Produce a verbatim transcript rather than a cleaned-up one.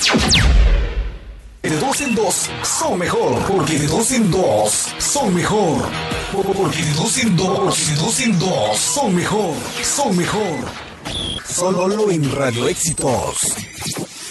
De dos en dos son mejor, porque de dos en dos son mejor. Porque de dos en dos, de dos en dos son mejor, son mejor. Solo en Radio Éxitos.